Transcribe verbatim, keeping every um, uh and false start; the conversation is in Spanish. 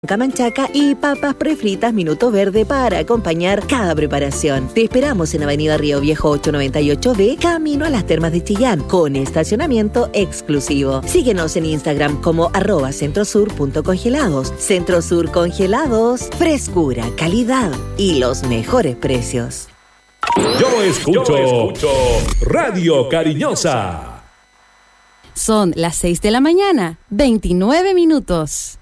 Camanchaca y papas prefritas Minuto Verde para acompañar cada preparación. Te esperamos en Avenida Río Viejo ochocientos noventa y ocho B, camino a las Termas de Chillán, con estacionamiento exclusivo. Síguenos en Instagram como arroba centrosur.congelados. Centro Sur Congelados, frescura, calidad y los mejores precios. Yo escucho, Yo escucho Radio Cariñosa. Son las seis de la mañana, veintinueve minutos.